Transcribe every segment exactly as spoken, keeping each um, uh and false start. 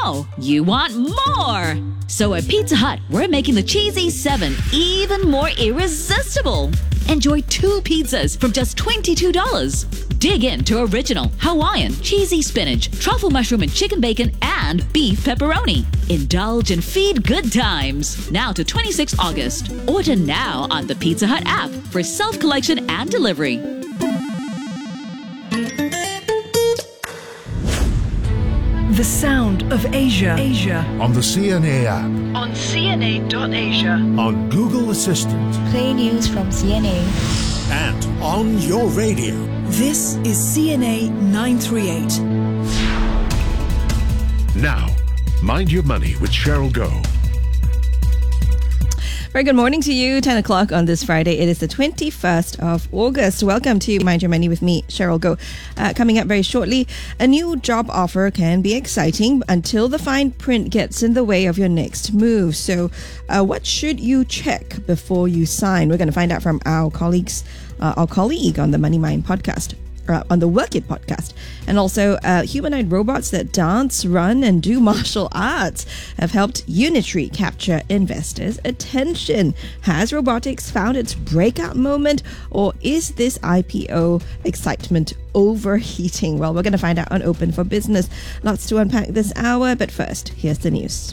now you want more. So at Pizza Hut, we're making the Cheesy seven even more irresistible. Enjoy two pizzas from just twenty-two dollars. Dig into original, Hawaiian, cheesy spinach, truffle mushroom and chicken bacon, and beef pepperoni. Indulge and feed good times. Now to twenty-sixth of August. Order now on the Pizza Hut app for self-collection and delivery. The sound of Asia. Asia. On the C N A app. On C N A dot Asia. On Google Assistant. Play news from C N A. And on your radio. This is C N A nine thirty-eight. Now, Mind Your Money with Cheryl Goh. Very good morning to you. ten o'clock on this Friday. It is the twenty-first of August. Welcome to Mind Your Money with me, Cheryl Goh. Uh, coming up very shortly, a new job offer can be exciting until the fine print gets in the way of your next move. So uh, what should you check before you sign? We're going to find out from our colleagues, uh, our colleague on the Money Mind podcast. Uh, on the Work It podcast. And also uh, humanoid robots that dance, run and do martial arts have helped Unitree capture investors' attention. Has robotics found its breakout moment, or is this I P O excitement overheating? Well, we're going to find out on Open for Business. Lots to unpack this hour, but first, here's the news.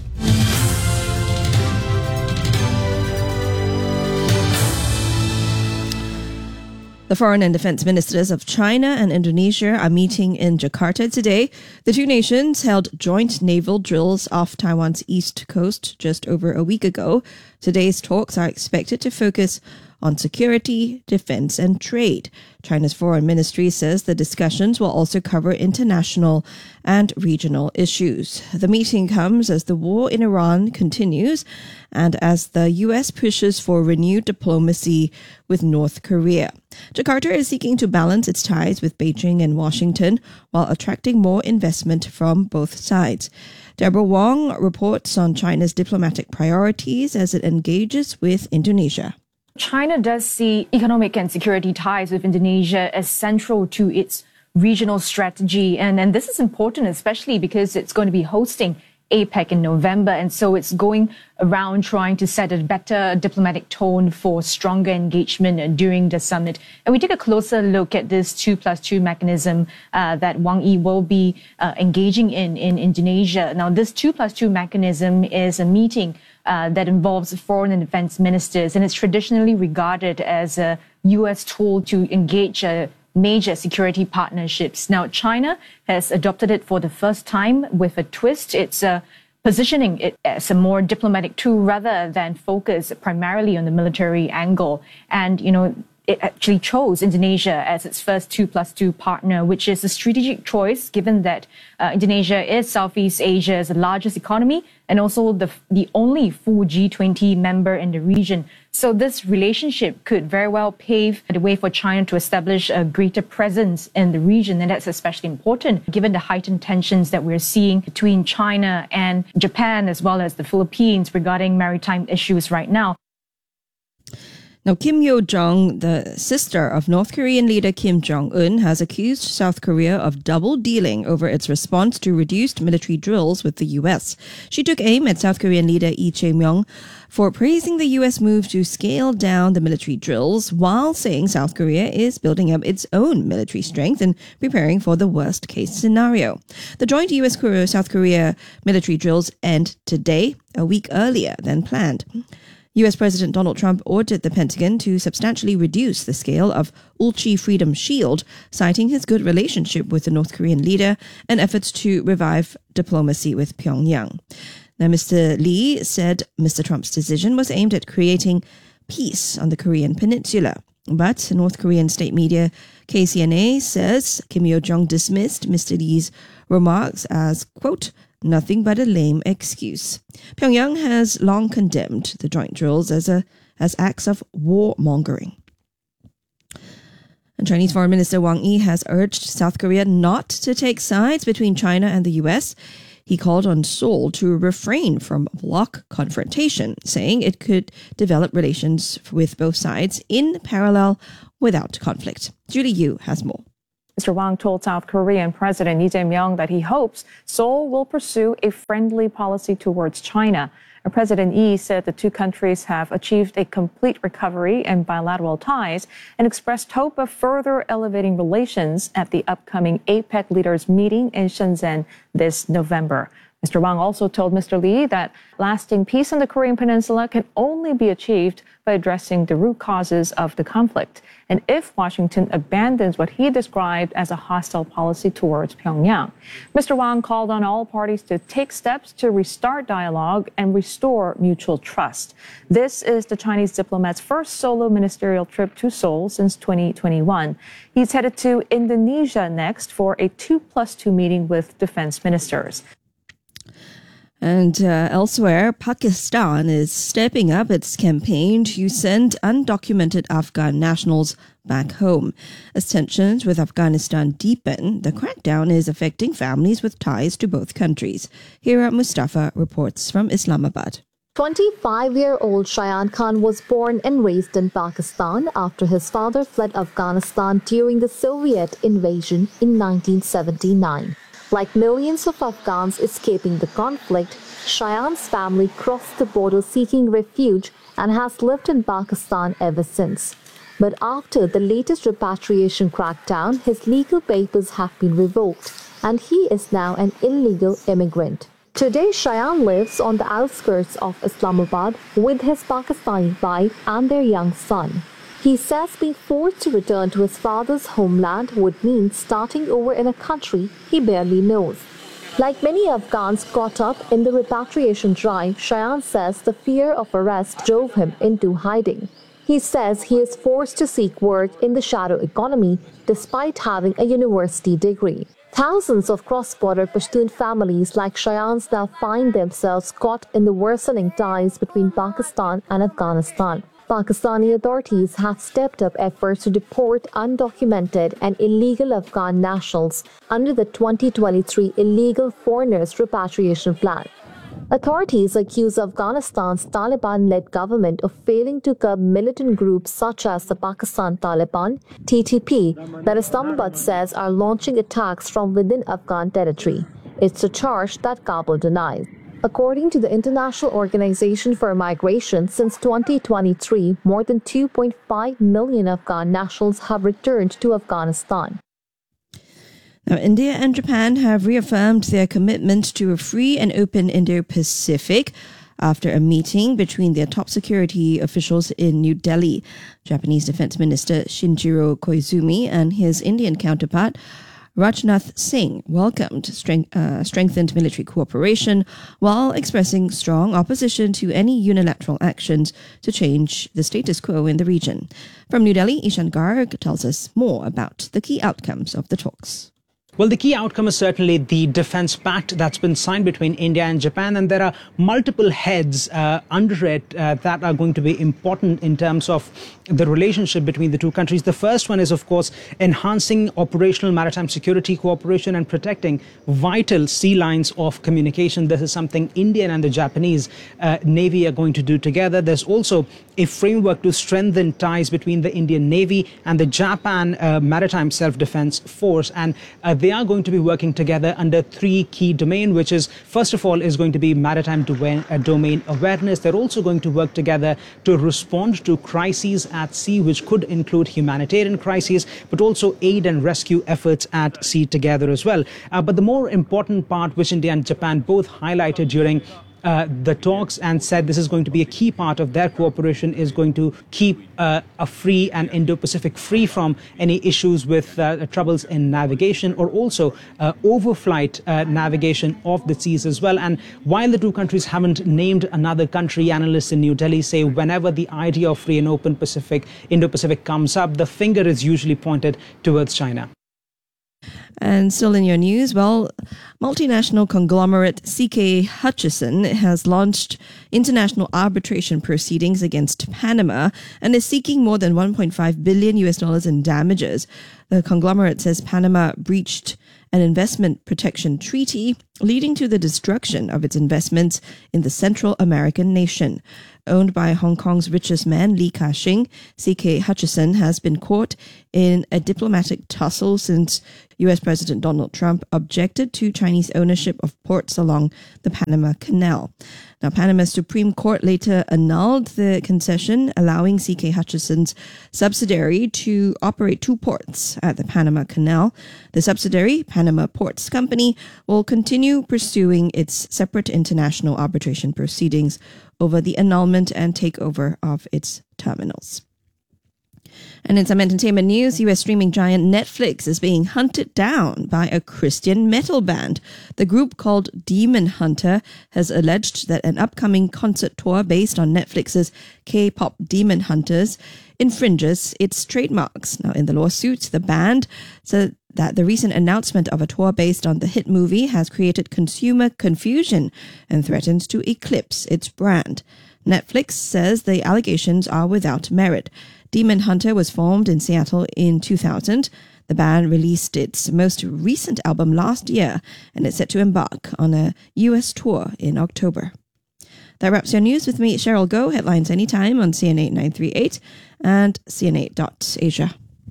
The foreign and defense ministers of China and Indonesia are meeting in Jakarta today. The two nations held joint naval drills off Taiwan's east coast just over a week ago. Today's talks are expected to focus on security, defense, and trade. China's foreign ministry says the discussions will also cover international and regional issues. The meeting comes as the war in Iran continues and as the U S pushes for renewed diplomacy with North Korea. Jakarta is seeking to balance its ties with Beijing and Washington while attracting more investment from both sides. Deborah Wong reports on China's diplomatic priorities as it engages with Indonesia. China does see economic and security ties with Indonesia as central to its regional strategy. And, and this is important, especially because it's going to be hosting APEC in November. And so it's going around trying to set a better diplomatic tone for stronger engagement during the summit. And we take a closer look at this two plus two mechanism uh, that Wang Yi will be uh, engaging in in Indonesia. Now, this two plus two mechanism is a meeting Uh, that involves foreign and defense ministers, and it's traditionally regarded as a U S tool to engage uh, major security partnerships. Now, China has adopted it for the first time with a twist. It's uh, positioning it as a more diplomatic tool rather than focus primarily on the military angle. And, you know, it actually chose Indonesia as its first two plus two partner, which is a strategic choice given that uh, Indonesia is Southeast Asia's largest economy and also the the only full G twenty member in the region. So this relationship could very well pave the way for China to establish a greater presence in the region. And that's especially important given the heightened tensions that we're seeing between China and Japan as well as the Philippines regarding maritime issues right now. Now, Kim Yo-jong, the sister of North Korean leader Kim Jong-un, has accused South Korea of double-dealing over its response to reduced military drills with the U S. She took aim at South Korean leader Lee Jae-myung for praising the U S move to scale down the military drills while saying South Korea is building up its own military strength and preparing for the worst-case scenario. The joint U S-South Korea military drills end today, a week earlier than planned. U S President Donald Trump ordered the Pentagon to substantially reduce the scale of Ulchi Freedom Shield, citing his good relationship with the North Korean leader and efforts to revive diplomacy with Pyongyang. Now, Mister Lee said Mister Trump's decision was aimed at creating peace on the Korean peninsula. But North Korean state media K C N A says Kim Yo-jong dismissed Mister Lee's remarks as, quote, nothing but a lame excuse. Pyongyang has long condemned the joint drills as a as acts of warmongering. And Chinese Foreign Minister Wang Yi has urged South Korea not to take sides between China and the U S. He called on Seoul to refrain from bloc confrontation, saying it could develop relations with both sides in parallel without conflict. Julie Yu has more. Mister Wang told South Korean President Lee Jae-myung that he hopes Seoul will pursue a friendly policy towards China. And President Lee said the two countries have achieved a complete recovery in bilateral ties and expressed hope of further elevating relations at the upcoming APEC leaders meeting in Shenzhen this November. Mister Wang also told Mister Lee that lasting peace on the Korean Peninsula can only be achieved by addressing the root causes of the conflict. And if Washington abandons what he described as a hostile policy towards Pyongyang, Mister Wang called on all parties to take steps to restart dialogue and restore mutual trust. This is the Chinese diplomat's first solo ministerial trip to Seoul since twenty twenty-one. He's headed to Indonesia next for a two plus two meeting with defense ministers. And uh, elsewhere, Pakistan is stepping up its campaign to send undocumented Afghan nationals back home. As tensions with Afghanistan deepen, the crackdown is affecting families with ties to both countries. Hira Mustafa reports from Islamabad. twenty-five-year-old Shayan Khan was born and raised in Pakistan after his father fled Afghanistan during the Soviet invasion in nineteen seventy-nine. Like millions of Afghans escaping the conflict, Shayan's family crossed the border seeking refuge and has lived in Pakistan ever since. But after the latest repatriation crackdown, his legal papers have been revoked, and he is now an illegal immigrant. Today, Shayan lives on the outskirts of Islamabad with his Pakistani wife and their young son. He says being forced to return to his father's homeland would mean starting over in a country he barely knows. Like many Afghans caught up in the repatriation drive, Shayan says the fear of arrest drove him into hiding. He says he is forced to seek work in the shadow economy despite having a university degree. Thousands of cross-border Pashtun families like Shayan's now find themselves caught in the worsening ties between Pakistan and Afghanistan. Pakistani authorities have stepped up efforts to deport undocumented and illegal Afghan nationals under the twenty twenty-three Illegal Foreigners Repatriation Plan. Authorities accuse Afghanistan's Taliban-led government of failing to curb militant groups such as the Pakistan Taliban, T T P, that Islamabad says are launching attacks from within Afghan territory. It's a charge that Kabul denies. According to the International Organization for Migration, since twenty twenty-three, more than two point five million Afghan nationals have returned to Afghanistan. Now, India and Japan have reaffirmed their commitment to a free and open Indo-Pacific after a meeting between their top security officials in New Delhi. Japanese Defense Minister Shinjiro Koizumi and his Indian counterpart Rajnath Singh welcomed strength, uh, strengthened military cooperation while expressing strong opposition to any unilateral actions to change the status quo in the region. From New Delhi, Ishan Garg tells us more about the key outcomes of the talks. Well, the key outcome is certainly the defense pact that's been signed between India and Japan, and there are multiple heads uh, under it uh, that are going to be important in terms of the relationship between the two countries. The first one is, of course, enhancing operational maritime security cooperation and protecting vital sea lines of communication. This is something Indian and the Japanese uh, Navy are going to do together. There's also a framework to strengthen ties between the Indian Navy and the Japan uh, Maritime Self-Defense Force, and uh, they are going to be working together under three key domains, which is, first of all, is going to be maritime domain, uh, domain awareness. They're also going to work together to respond to crises at sea, which could include humanitarian crises, but also aid and rescue efforts at sea together as well. Uh, but the more important part, which India and Japan both highlighted during Uh, the talks and said this is going to be a key part of their cooperation, is going to keep uh, a free and Indo-Pacific free from any issues with uh, troubles in navigation, or also uh, overflight uh, navigation of the seas as well. And while the two countries haven't named another country, analysts in New Delhi say whenever the idea of free and open Pacific, Indo-Pacific comes up, the finger is usually pointed towards China. And still in your news, well, multinational conglomerate C K Hutchison has launched international arbitration proceedings against Panama and is seeking more than one point five billion U S dollars in damages. The conglomerate says Panama breached an investment protection treaty leading to the destruction of its investments in the Central American nation. Owned by Hong Kong's richest man, Li Ka-shing, C K Hutchison has been caught in a diplomatic tussle since U S President Donald Trump objected to Chinese ownership of ports along the Panama Canal. Now, Panama's Supreme Court later annulled the concession, allowing C K Hutchison's subsidiary to operate two ports at the Panama Canal. The subsidiary, Panama Ports Company, will continue pursuing its separate international arbitration proceedings over the annulment and takeover of its terminals. And in some entertainment news, U S streaming giant Netflix is being hunted down by a Christian metal band. The group, called Demon Hunter, has alleged that an upcoming concert tour based on Netflix's K-pop Demon Hunters infringes its trademarks. Now, in the lawsuit, the band said that the recent announcement of a tour based on the hit movie has created consumer confusion and threatens to eclipse its brand. Netflix says the allegations are without merit. Demon Hunter was formed in Seattle in two thousand. The band released its most recent album last year, and it's set to embark on a U S tour in October. That wraps your news with me, Cheryl Goh. Headlines anytime on C N A nine three eight and C N A dot asia.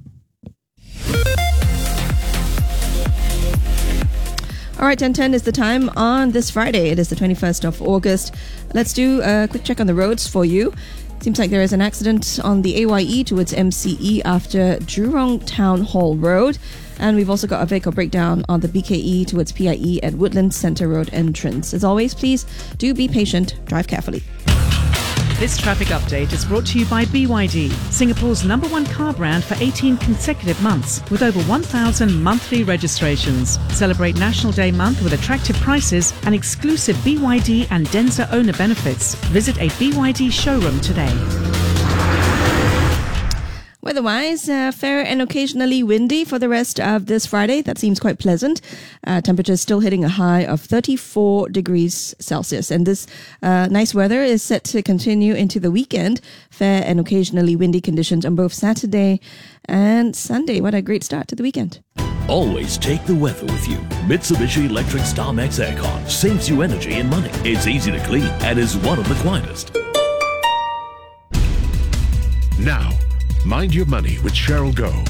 All right, ten ten is the time on this Friday. It is the twenty-first of August. Let's do a quick check on the roads for you. Seems like there is an accident on the A Y E towards M C E after Jurong Town Hall Road. And we've also got a vehicle breakdown on the B K E towards P I E at Woodlands Centre Road entrance. As always, please do be patient, drive carefully. This traffic update is brought to you by B Y D, Singapore's number one car brand for eighteen consecutive months, with over one thousand monthly registrations. Celebrate National Day month with attractive prices and exclusive B Y D and Denza owner benefits. Visit a B Y D showroom today. Weather-wise, uh, fair and occasionally windy for the rest of this Friday. That seems quite pleasant. Uh, temperatures still hitting a high of thirty-four degrees Celsius. And this uh, nice weather is set to continue into the weekend. Fair and occasionally windy conditions on both Saturday and Sunday. What a great start to the weekend. Always take the weather with you. Mitsubishi Electric StarMax Aircon saves you energy and money. It's easy to clean and is one of the quietest. Now, Mind Your Money with Cheryl Goh.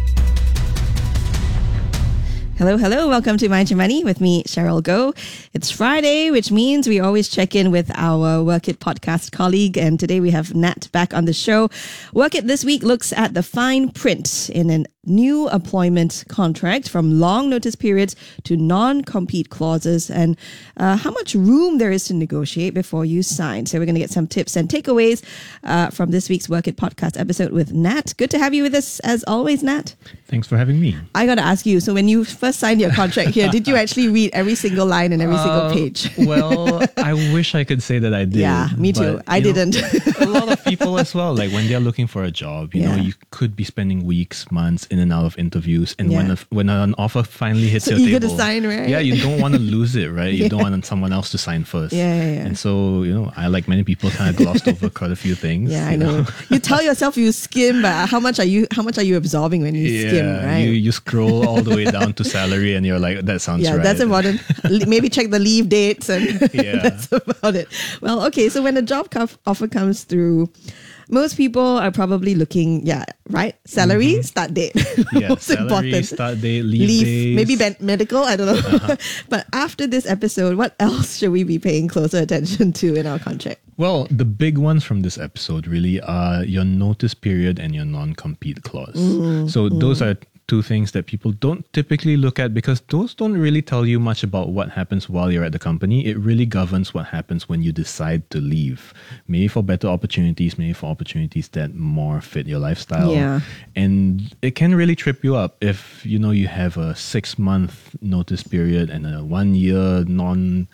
Hello, hello. Welcome to Mind Your Money with me, Cheryl Goh. It's Friday, which means we always check in with our Work It podcast colleague. And today we have Nat back on the show. Work It this week looks at the fine print in an new employment contract, from long notice periods to non-compete clauses, and uh, how much room there is to negotiate before you sign. So we're going to get some tips and takeaways uh, from this week's Work It podcast episode with Nat. Good to have you with us as always, Nat. Thanks for having me. I got to ask you, so when you first signed your contract here, did you actually read every single line and every uh, single page? Well, I wish I could say that I did. Yeah, me too. I didn't. Know, a lot of people as well, like when they're looking for a job, you yeah. know, you could be spending weeks, months in and out of interviews, and yeah. when a, when an offer finally hits so your eager table, to sign, right? Yeah, you don't want to lose it, right? You yeah. don't want someone else to sign first. Yeah, yeah, yeah. And so, you know, I, like many people, kind of glossed over quite a few things. Yeah, I know. know. You tell yourself you skim, but how much are you? How much are you absorbing when you yeah, skim? Right? You you scroll all the way down to salary, and you're like, that sounds yeah, right. Yeah, that's important. Maybe check the leave dates, and yeah. that's about it. Well, okay. So when a job offer comes through, most people are probably looking, yeah, right? Salary, mm-hmm. start date. Yeah, Most salary, important. start date, leave, leave days. Maybe ben- medical, I don't know. Uh-huh. But after this episode, what else should we be paying closer attention to in our contract? Well, the big ones from this episode really are your notice period and your non-compete clause. Mm, so mm. those are two things that people don't typically look at, because those don't really tell you much about what happens while you're at the company. It really governs what happens when you decide to leave. Maybe for better opportunities, maybe for opportunities that more fit your lifestyle. Yeah. And it can really trip you up if, you know, you have a six month notice period and a one year non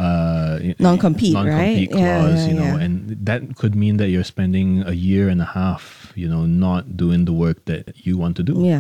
uh non-compete, non-compete right? clause, yeah, yeah, you know, yeah. and that could mean that you're spending a year and a half, you know, not doing the work that you want to do. Yeah.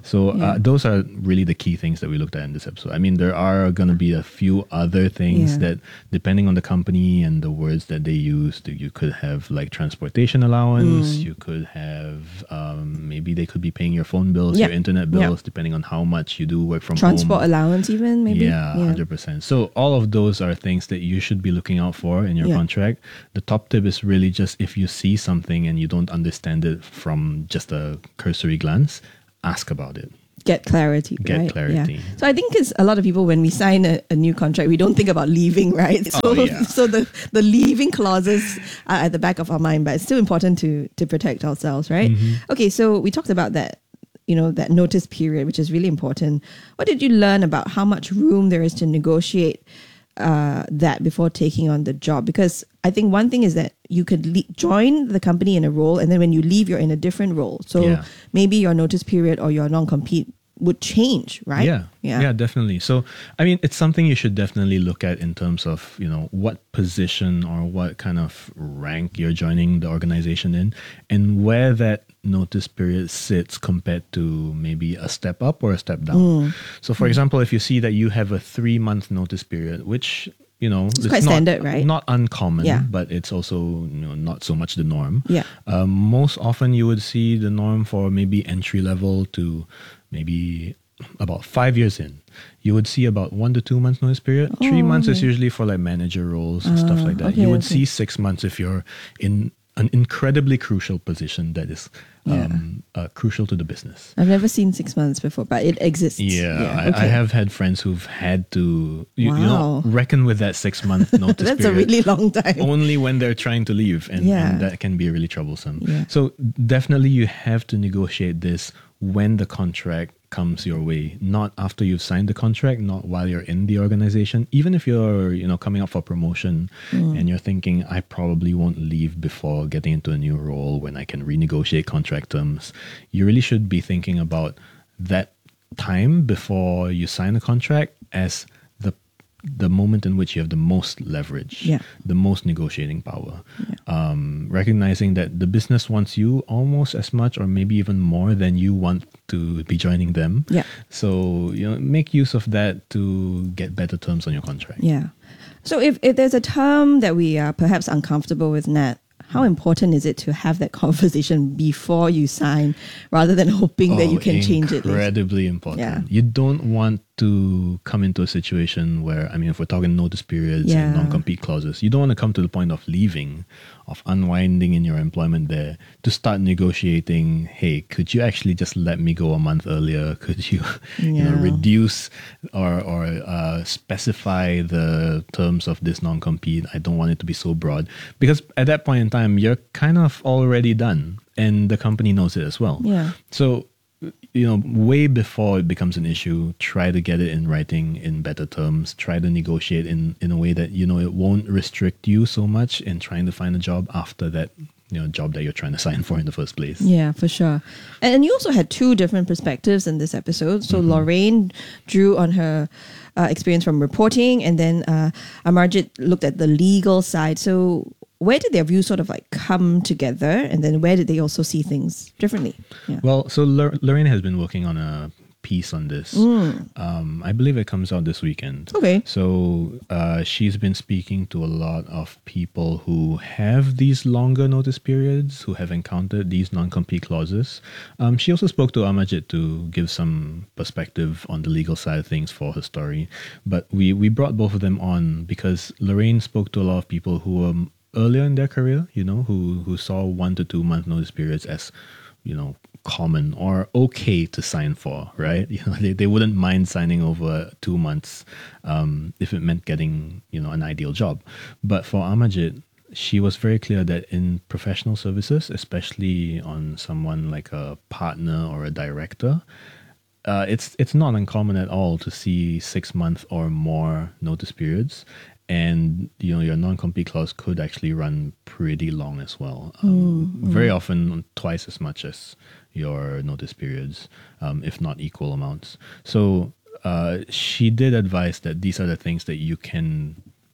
So Yeah. uh, those are really the key things that we looked at in this episode. I mean, there are going to be a few other things Yeah. that, depending on the company and the words that they use, you could have like transportation allowance. Mm. You could have um, maybe they could be paying your phone bills, Yep. your internet Yep. bills, depending on how much you do work from Transport home. allowance, even maybe. Yeah, one hundred percent. So all of those are things that you should be looking out for in your Yeah. contract. The top tip is really just if you see something and you don't understand it from just a cursory glance, ask about it. Get clarity. Get right? clarity. Yeah. So I think it's a lot of people when we sign a, a new contract, we don't think about leaving, right? So, Oh, yeah. so the, the leaving clauses are at the back of our mind, but it's still important to to protect ourselves, right? Mm-hmm. Okay, so we talked about that, you know, that notice period, which is really important. What did you learn about how much room there is to negotiate uh, that before taking on the job? Because I think one thing is that you could le- join the company in a role, and then when you leave, you're in a different role. So Yeah. maybe your notice period or your non-compete would change, right? Yeah, yeah, definitely. So, I mean, it's something you should definitely look at in terms of, you know, what position or what kind of rank you're joining the organization in, and where that notice period sits compared to maybe a step up or a step down. Mm. So, for example, if you see that you have a three month notice period, which, you know, It's quite not, standard, right? Not uncommon, Yeah. but it's also, you know, not so much the norm. Yeah. Um, most often you would see the norm for maybe entry level to maybe about five years in. You would see about one to two months notice period. Oh, Three months is okay. usually for like manager roles and stuff Ah, like that. okay, you would okay. see six months if you're in an incredibly crucial position that is Yeah. um, uh, crucial to the business. I've never seen six months before, but it exists. Yeah, I, okay. I have had friends who've had to, you, you know, Wow. reckon with that six month notice That's a period. really long time. Only when they're trying to leave, and, Yeah. and that can be really troublesome. Yeah. So definitely you have to negotiate this when the contract comes your way, not after you've signed the contract, not while you're in the organization. Even if you're, you know, coming up for promotion Mm. and you're thinking, I probably won't leave before getting into a new role when I can renegotiate contract terms, you really should be thinking about that time before you sign a contract as the the moment in which you have the most leverage, Yeah. the most negotiating power. Um, recognizing that the business wants you almost as much or maybe even more than you want to be joining them. Yeah. So, you know, make use of that to get better terms on your contract. Yeah. So if, if there's a term that we are perhaps uncomfortable with, Nat, how important is it to have that conversation before you sign rather than hoping that you Oh, can change it later? Incredibly important. Yeah. You don't want to come into a situation where, I mean, if we're talking notice periods and Yeah. non-compete clauses, you don't want to come to the point of leaving, of unwinding in your employment there to start negotiating, hey, could you actually just let me go a month earlier? Could you, you know, Yeah. reduce or, or uh, specify the terms of this non-compete? I don't want it to be so broad. Because at that point in time, you're kind of already done and the company knows it as well. Yeah. So, you know, way before it becomes an issue, try to get it in writing in better terms. Try to negotiate in, in a way that, you know, it won't restrict you so much in trying to find a job after that, you know, job that you're trying to sign for in the first place. Yeah, for sure. And, and you also had two different perspectives in this episode. So Lorraine drew on her uh, experience from reporting, and then uh, Amarjit looked at the legal side. So where did their views sort of like come together, and then where did they also see things differently? Yeah. Well, so Lor- Lorraine has been working on a piece on this. Mm. Um, I believe it comes out this weekend. Okay. So uh, she's been speaking to a lot of people who have these longer notice periods, who have encountered these non-compete clauses. Um, she also spoke to Amarjit to give some perspective on the legal side of things for her story. But we, we brought both of them on because Lorraine spoke to a lot of people who were earlier in their career, you know, who, who saw one to two month notice periods as, you know, common or okay to sign for, right? You know, they, they wouldn't mind signing over two months um, if it meant getting, you know, an ideal job. But for Amarjit, she was very clear that in professional services, especially on someone like a partner or a director, uh, it's it's not uncommon at all to see six month or more notice periods. And, you know, your non-compete clause could actually run pretty long as well. Um, Mm, very mm. often twice as much as your notice periods, um, if not equal amounts. So uh, she did advise that these are the things that you can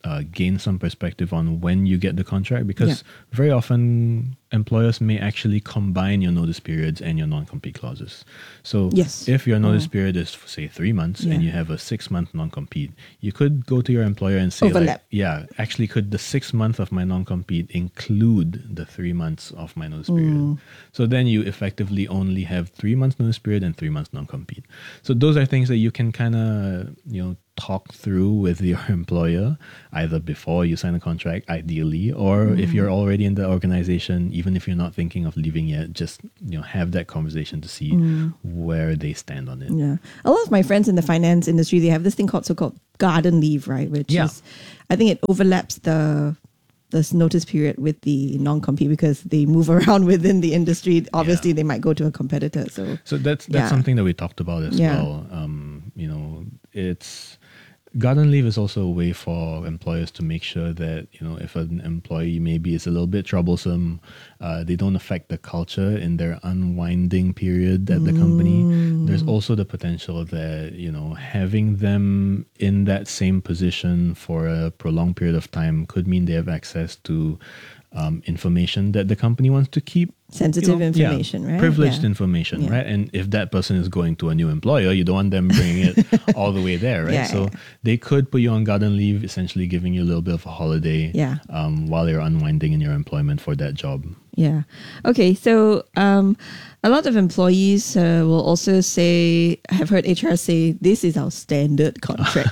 uh, gain some perspective on when you get the contract, because Yeah. very often employers may actually combine your notice periods and your non-compete clauses. So Yes. if your notice Oh. period is, say, three months Yeah. and you have a six-month non-compete, you could go to your employer and say, Overlap. like, yeah, actually, could the six month of my non-compete include the three months of my notice period? Mm. So then you effectively only have three months notice period and three months non-compete. So those are things that you can kind of, you know, talk through with your employer, either before you sign a contract, ideally, or Mm. if you're already in the organization, even if you're not thinking of leaving yet, just, you know, have that conversation to see Mm. where they stand on it. Yeah. A lot of my friends in the finance industry, they have this thing called so-called garden leave, right? Which Yeah. is, I think it overlaps the this notice period with the non-compete because they move around within the industry. Obviously, they might go to a competitor. So, So that's that's Yeah. something that we talked about as Yeah. well. Um, you know, it's garden leave is also a way for employers to make sure that, you know, if an employee maybe is a little bit troublesome, uh, they don't affect the culture in their unwinding period at the company. There's also the potential that, you know, having them in that same position for a prolonged period of time could mean they have access to um, information that the company wants to keep. sensitive you know, yeah, information, right? Privileged Yeah. information, Yeah. right? And if that person is going to a new employer, you don't want them bringing it all the way there, right? Yeah, so yeah. they could put you on garden leave, essentially giving you a little bit of a holiday Yeah. um, while you're unwinding in your employment for that job. Yeah. Okay. So um, a lot of employees uh, will also say, I have heard H R say, this is our standard contract.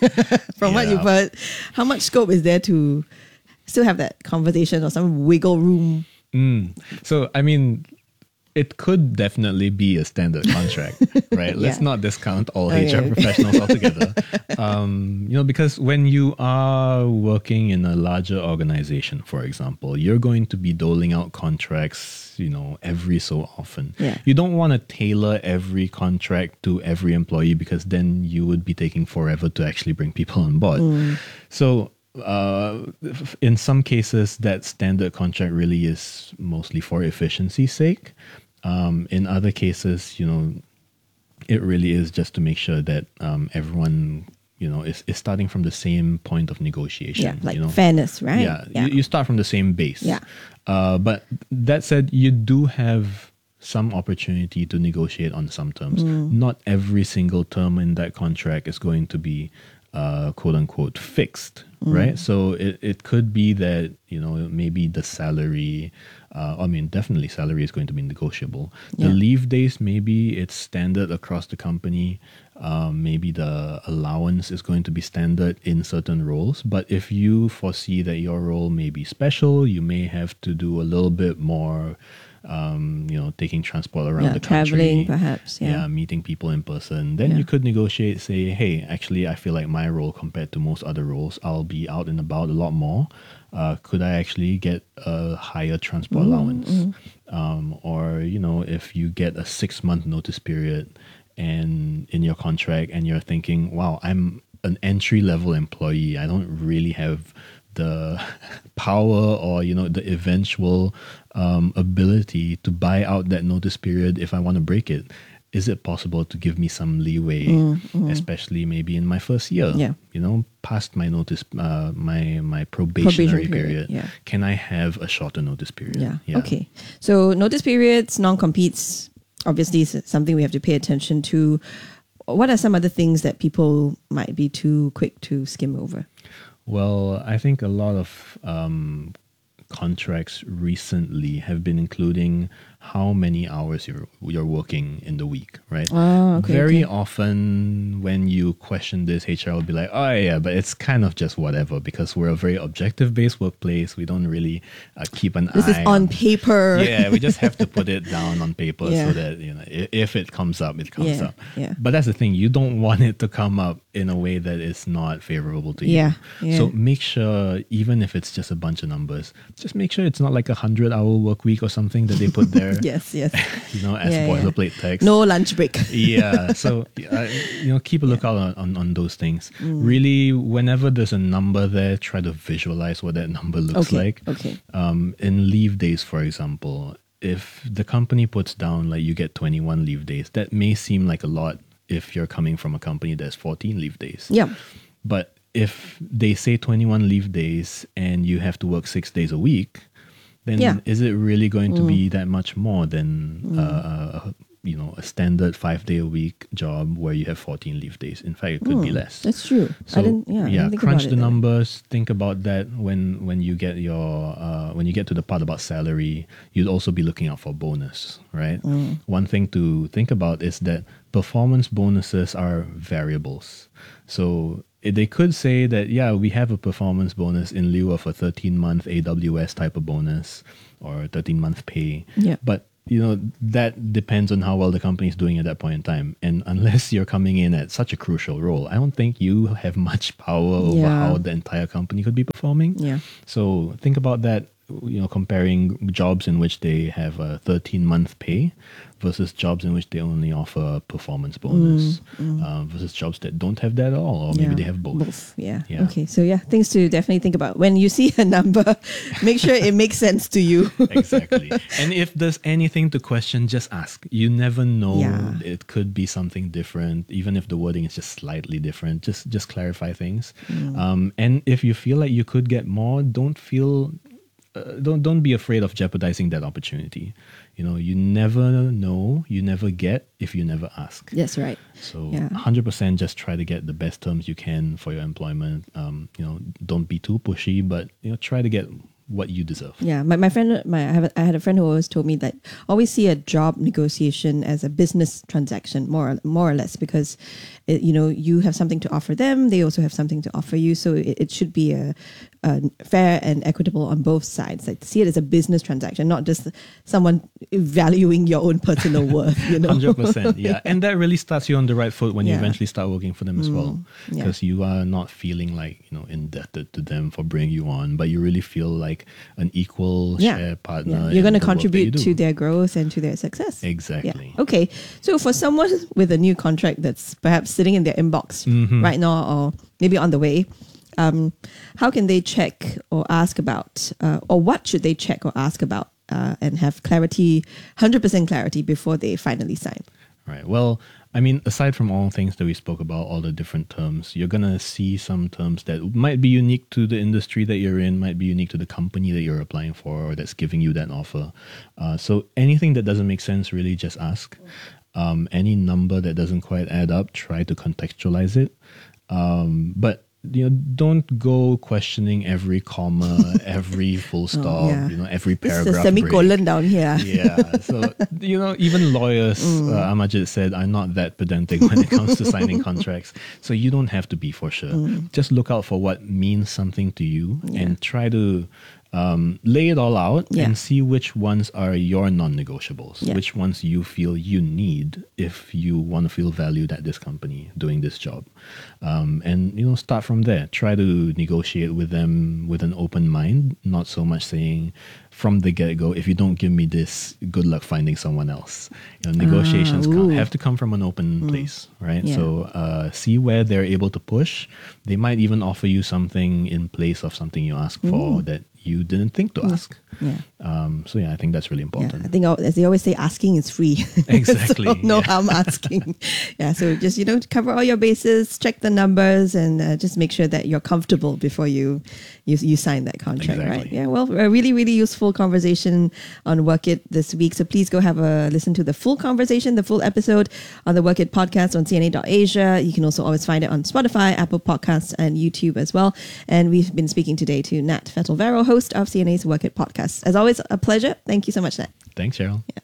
From what Yeah. you've heard, how much scope is there to still have that conversation or some wiggle room? Mm. So, I mean, it could definitely be a standard contract, right? Let's Yeah. not discount all Okay, H R okay. professionals altogether. um, you know, because when you are working in a larger organization, for example, you're going to be doling out contracts, you know, every so often. Yeah. You don't want to tailor every contract to every employee because then you would be taking forever to actually bring people on board. Mm. So, uh, in some cases, that standard contract really is mostly for efficiency's sake. Um, in other cases, you know, it really is just to make sure that um, everyone, you know, is, is starting from the same point of negotiation. Yeah, like you know? fairness, right? Yeah, Yeah. You, you start from the same base. Yeah. Uh, but that said, you do have some opportunity to negotiate on some terms. Mm. Not every single term in that contract is going to be uh, quote unquote fixed, Mm. right? So it, it could be that, you know, maybe the salary, uh, I mean, definitely salary is going to be negotiable. The Yeah. leave days, maybe it's standard across the company. Um, maybe the allowance is going to be standard in certain roles. But if you foresee that your role may be special, you may have to do a little bit more, um, you know, taking transport around Yeah, the country. traveling perhaps, yeah. meeting people in person. Then Yeah. you could negotiate, say, hey, actually, I feel like my role compared to most other roles, I'll be out and about a lot more. Uh, could I actually get a higher transport Mm, allowance? mm. Um, or, you know, if you get a six month notice period and in your contract and you're thinking, wow, I'm an entry level employee, I don't really have the power or, you know, the eventual um, ability to buy out that notice period if I want to break it. Is it possible to give me some leeway, Mm, mm. especially maybe in my first year? Yeah. You know, past my notice, uh, my my probationary Probation period, period. yeah. Can I have a shorter notice period? Yeah. Okay. So notice periods, non-competes, obviously is something we have to pay attention to. What are some other things that people might be too quick to skim over? Well, I think a lot of um, contracts recently have been including how many hours you're you're working in the week, right? Oh, okay, Very okay. often when you question this, H R will be like, oh yeah, but it's kind of just whatever because we're a very objective-based workplace. We don't really uh, keep an This is eye on paper. Yeah, we just have to put it down on paper Yeah. so that, you know, if, if it comes up, it comes Yeah, up. yeah. But that's the thing, you don't want it to come up in a way that is not favorable to you. Yeah, yeah. So make sure, even if it's just a bunch of numbers, just make sure it's not like a hundred hour work week or something that they put there. Yes, yes. You know, as Yeah, yeah. boilerplate text. No lunch break. Yeah. So, uh, you know, keep a lookout on, on, on those things. Mm. Really, whenever there's a number there, try to visualize what that number looks Okay, like. okay. Um, in leave days, for example, if the company puts down like you get twenty-one leave days, that may seem like a lot if you're coming from a company that's fourteen leave days. Yeah. But if they say twenty-one leave days and you have to work six days a week, then Yeah. is it really going to Mm. be that much more than Mm. uh, you know, a standard five day a week job where you have fourteen leave days? In fact, it could be Mm, less. that's true. I So didn't- yeah, I didn't think crunch about the it that way. numbers. Think about that when when you get your uh, when you get to the part about salary. You'd also be looking out for bonus, right? Mm. One thing to think about is that performance bonuses are variables. So eh, they could say that, yeah, we have a performance bonus in lieu of a thirteen month A W S type of bonus or thirteen month pay. Yeah. But you know, that depends on how well the company is doing at that point in time. And unless you're coming in at such a crucial role, I don't think you have much power over Yeah. how the entire company could be performing. Yeah. So think about that, you know, comparing jobs in which they have a thirteen month pay versus jobs in which they only offer a performance bonus Mm, mm. Uh, versus jobs that don't have that at all, or maybe Yeah, they have both. Both, yeah. Yeah. Okay, so yeah, things to definitely think about. When you see a number, make sure it makes sense to you. Exactly. And if there's anything to question, just ask. You never know. Yeah. It could be something different, even if the wording is just slightly different. Just just clarify things. Mm. Um, and if you feel like you could get more, don't feel. Uh, don't don't be afraid of jeopardizing that opportunity. You know, you never know, you never get if you never ask. That's right. So Yeah. one hundred percent just try to get the best terms you can for your employment. Um, you know, don't be too pushy, but you know, try to get what you deserve. Yeah, my, my friend, my I, have a, I had a friend who always told me that always see a job negotiation as a business transaction, more or, more or less, because it, you know, you have something to offer them, they also have something to offer you, so it, it should be a, a fair and equitable on both sides. Like see it as a business transaction, not just someone valuing your own personal worth. You know, one hundred percent. Yeah, and that really starts you on the right foot when you Yeah. eventually start working for them as well, Mm, yeah. because you are not feeling like, you know, indebted to them for bringing you on, but you really feel like an equal Yeah. share partner. Yeah. You're in going to the work that you contribute do. to their growth and to their success. Exactly. Yeah. Okay. So for someone with a new contract that's perhaps sitting in their inbox Mhm. right now, or maybe on the way, um, how can they check or ask about, uh, or what should they check or ask about, uh, and have clarity, one hundred percent clarity before they finally sign? Right. Well, I mean, aside from all things that we spoke about, all the different terms, you're going to see some terms that might be unique to the industry that you're in, might be unique to the company that you're applying for or that's giving you that offer. Uh, so anything that doesn't make sense, really just ask. Um, any number that doesn't quite add up, try to contextualize it. Um, but you know, don't go questioning every comma, every full stop, yeah. you know, every This is paragraph. a semicolon break. down here. Yeah. So, you know, even lawyers, Mm. uh, Amajid said, are not that pedantic when it comes to signing contracts. So you don't have to be for sure. Mm. Just look out for what means something to you Yeah. and try to um, lay it all out Yeah. and see which ones are your non-negotiables, Yeah. which ones you feel you need if you want to feel valued at this company doing this job. Um, and, you know, start from there. Try to negotiate with them with an open mind, not so much saying from the get-go, if you don't give me this, good luck finding someone else. You know, negotiations Ah, come, ooh. have to come from an open Mm. place, right? Yeah. So uh, see where they're able to push. They might even offer you something in place of something you ask for Mm. that you didn't think to ask. Yeah. Um, so yeah, I think that's really Yeah, important. I think al- as they always say, asking is free. Exactly, so no yeah. harm asking. Yeah, so just, you know, cover all your bases, check the numbers, and uh, just make sure that you're comfortable before you you, you sign that contract, right? Exactly. Yeah, well, a really, really useful conversation on Work It this week. So please go have a listen to the full conversation, the full episode on the Work It podcast on C N A dot asia. You can also always find it on Spotify, Apple Podcasts, and YouTube as well. And we've been speaking today to Nat Fettelvero, host of C N A's Work It podcast. As always, a pleasure. Thank you so much, Nat. Thanks, Cheryl. Yeah.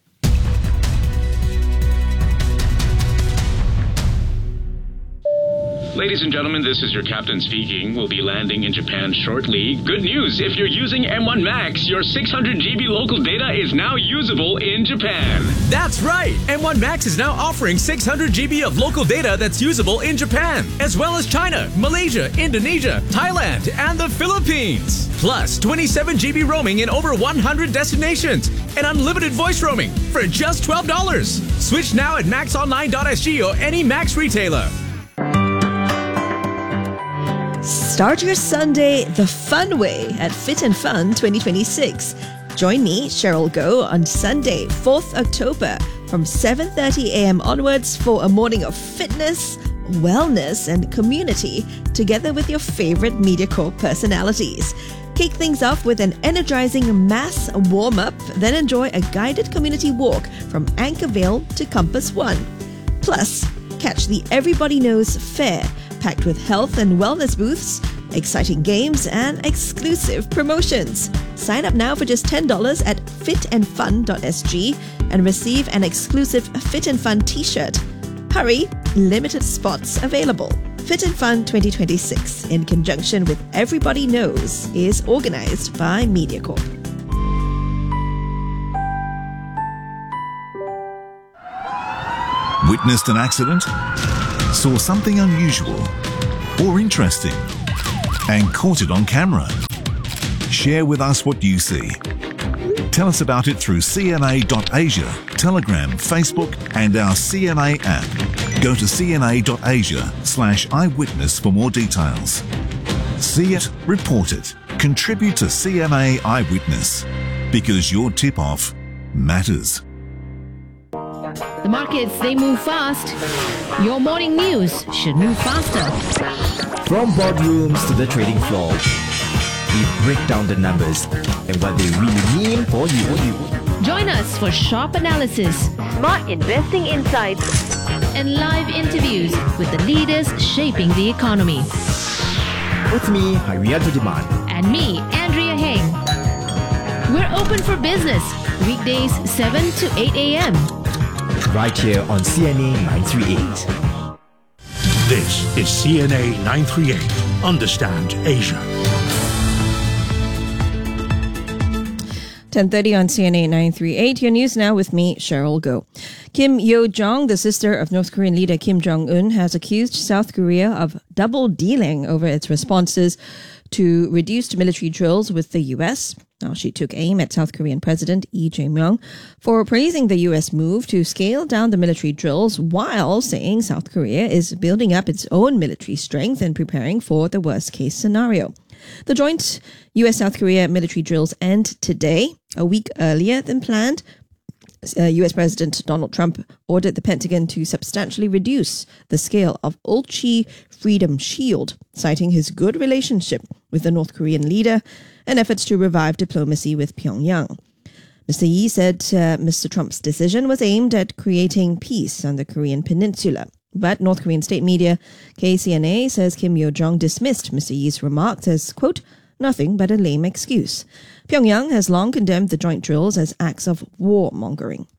Ladies and gentlemen, this is your captain speaking. We'll be landing in Japan shortly. Good news, if you're using M one Max, your six hundred G B local data is now usable in Japan. That's right! M one Max is now offering six hundred G B of local data that's usable in Japan, as well as China, Malaysia, Indonesia, Thailand, and the Philippines. Plus, twenty-seven G B roaming in over one hundred destinations, and unlimited voice roaming for just twelve dollars. Switch now at max online dot s g or any Max retailer. Start your Sunday the fun way at Fit and Fun twenty twenty-six. Join me, Cheryl Goh, on Sunday, fourth October from seven thirty a.m. onwards for a morning of fitness, wellness, and community together with your favorite MediaCorp personalities. Kick things off with an energizing mass warm-up, then enjoy a guided community walk from Anchorvale to Compass One. Plus, catch the Everybody Knows Fair, packed with health and wellness booths, exciting games, and exclusive promotions. Sign up now for just ten dollars at fit and fun dot s g and receive an exclusive Fit and Fun t-shirt. Hurry, limited spots available. Fit and Fun twenty twenty-six, in conjunction with Everybody Knows, is organized by MediaCorp. Witnessed an accident? Saw something unusual or interesting and caught it on camera? Share with us what you see. Tell us about it through c n a dot asia, Telegram, Facebook, and our C N A app. Go to c n a dot asia slash eyewitness for more details. See it, report it. Contribute to C N A Eyewitness, because your tip-off matters. The markets, they move fast. Your morning news should move faster. From boardrooms to the trading floor, we break down the numbers and what they really mean for you. Join us for sharp analysis, smart investing insights, and live interviews with the leaders shaping the economy. With me, Harianto Demand. And me, Andrea Heng. We're open for business, weekdays seven to eight a.m. right here on C N A nine thirty-eight. This is C N A nine thirty-eight. Understand Asia. ten thirty on C N A nine thirty-eight. Your news now with me, Cheryl Goh. Kim Yo-jong, the sister of North Korean leader Kim Jong-un, has accused South Korea of double-dealing over its responses to reduced military drills with the U S. Now, she took aim at South Korean President Lee Jae-myung for praising the U S move to scale down the military drills while saying South Korea is building up its own military strength and preparing for the worst-case scenario. The joint U S-South Korea military drills end today, a week earlier than planned. Uh, U S President Donald Trump ordered the Pentagon to substantially reduce the scale of Ulchi Freedom Shield, citing his good relationship with the North Korean leader and efforts to revive diplomacy with Pyongyang. Mister Yi said uh, Mister Trump's decision was aimed at creating peace on the Korean peninsula. But North Korean state media K C N A says Kim Yo-jong dismissed Mister Yi's remarks as, quote, nothing but a lame excuse. Pyongyang has long condemned the joint drills as acts of warmongering.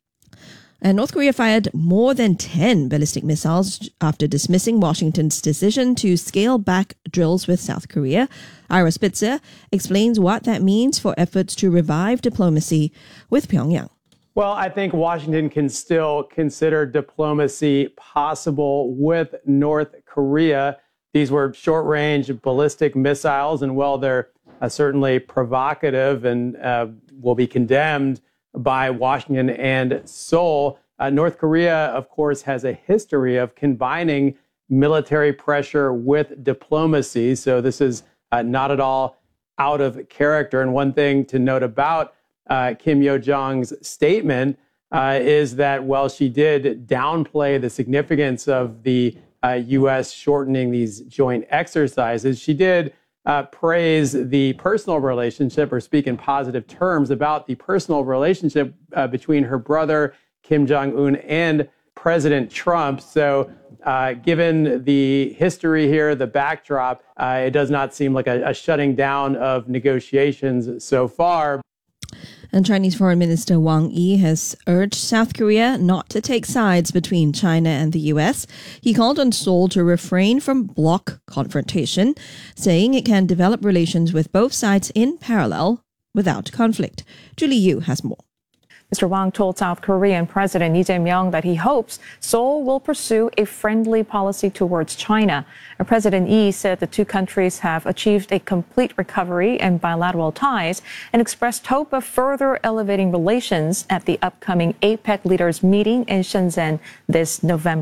And North Korea fired more than ten ballistic missiles after dismissing Washington's decision to scale back drills with South Korea. Ira Spitzer explains what that means for efforts to revive diplomacy with Pyongyang. Well, I think Washington can still consider diplomacy possible with North Korea. These were short-range ballistic missiles, and while they're uh, certainly provocative and uh, will be condemned by Washington and Seoul, uh, North Korea, of course, has a history of combining military pressure with diplomacy. So this is uh, not at all out of character. And one thing to note about uh, Kim Yo-jong's statement uh, is that, while she did downplay the significance of the uh, U S shortening these joint exercises, she did Uh, praise the personal relationship, or speak in positive terms about the personal relationship uh, between her brother, Kim Jong-un, and President Trump. So uh, given the history here, the backdrop, uh, it does not seem like a, a shutting down of negotiations so far. And Chinese Foreign Minister Wang Yi has urged South Korea not to take sides between China and the U S. He called on Seoul to refrain from bloc confrontation, saying it can develop relations with both sides in parallel without conflict. Julie Yu has more. Mister Wang told South Korean President Lee Jae-myung that he hopes Seoul will pursue a friendly policy towards China. President Lee said the two countries have achieved a complete recovery in bilateral ties and expressed hope of further elevating relations at the upcoming APEC leaders meeting in Shenzhen this November.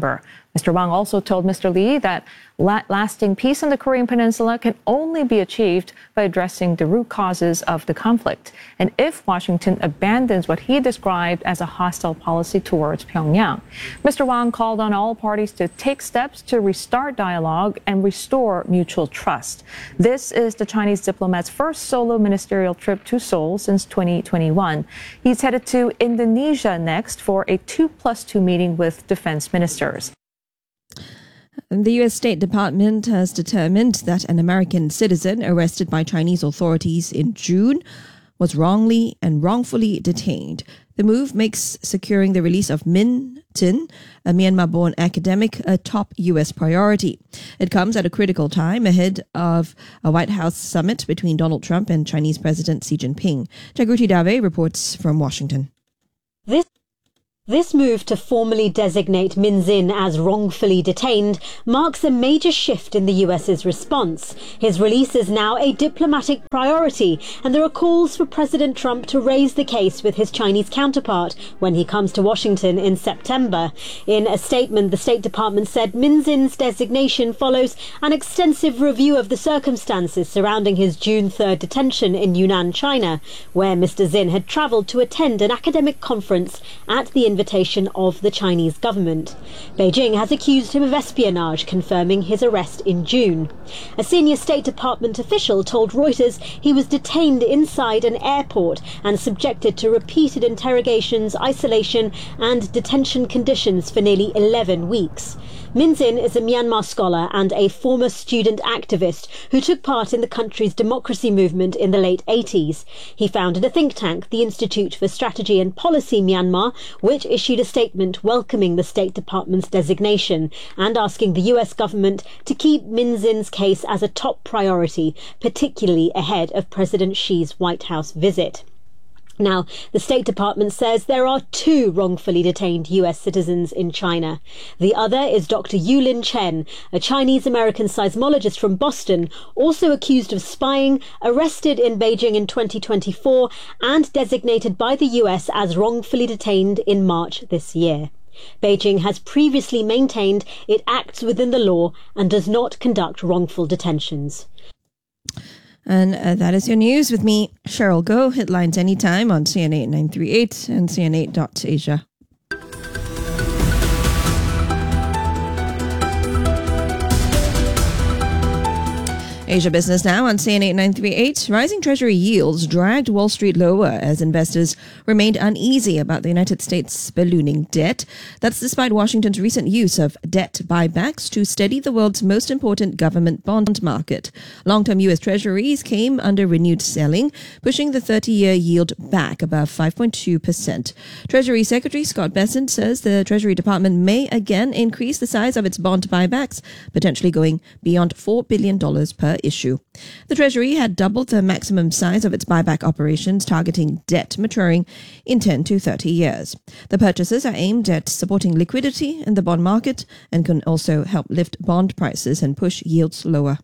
Mister Wang also told Mister Lee that la- lasting peace on the Korean Peninsula can only be achieved by addressing the root causes of the conflict. And if Washington abandons what he described as a hostile policy towards Pyongyang, Mister Wang called on all parties to take steps to restart dialogue and restore mutual trust. This is the Chinese diplomat's first solo ministerial trip to Seoul since twenty twenty-one. He's headed to Indonesia next for a two plus two meeting with defense ministers. The U S State Department has determined that an American citizen arrested by Chinese authorities in June was wrongly and wrongfully detained. The move makes securing the release of Min Tin, a Myanmar-born academic, a top U S priority. It comes at a critical time ahead of a White House summit between Donald Trump and Chinese President Xi Jinping. Jagruti Dave reports from Washington. This This move to formally designate Min Zin as wrongfully detained marks a major shift in the U S's response. His release is now a diplomatic priority, and there are calls for President Trump to raise the case with his Chinese counterpart when he comes to Washington in September. In a statement, the State Department said Min Zin's designation follows an extensive review of the circumstances surrounding his June third detention in Yunnan, China, where Mister Zin had travelled to attend an academic conference at the invitation of the Chinese government. Beijing has accused him of espionage, confirming his arrest in June. A senior State Department official told Reuters he was detained inside an airport and subjected to repeated interrogations, isolation and detention conditions for nearly eleven weeks. Min Zin is a Myanmar scholar and a former student activist who took part in the country's democracy movement in the late eighties. He founded a think tank, the Institute for Strategy and Policy Myanmar, which issued a statement welcoming the State Department's designation and asking the U S government to keep Min Zin's case as a top priority, particularly ahead of President Xi's White House visit. Now, the State Department says there are two wrongfully detained U S citizens in China. The other is Doctor Yulin Chen, a Chinese-American seismologist from Boston, also accused of spying, arrested in Beijing in twenty twenty-four, and designated by the U S as wrongfully detained in March this year. Beijing has previously maintained it acts within the law and does not conduct wrongful detentions. And uh, that is your news with me, Cheryl Go. Headlines anytime on C N A nine three eight and C N A dot Asia. Asia Business Now on C N A nine three eight. Rising Treasury yields dragged Wall Street lower as investors remained uneasy about the United States ballooning debt. That's despite Washington's recent use of debt buybacks to steady the world's most important government bond market. Long-term U S Treasuries came under renewed selling, pushing the thirty-year yield back above five point two percent. Treasury Secretary Scott Bessent says the Treasury Department may again increase the size of its bond buybacks, potentially going beyond four billion dollars per issue. The Treasury had doubled the maximum size of its buyback operations, targeting debt maturing in ten to thirty years. The purchases are aimed at supporting liquidity in the bond market and can also help lift bond prices and push yields lower.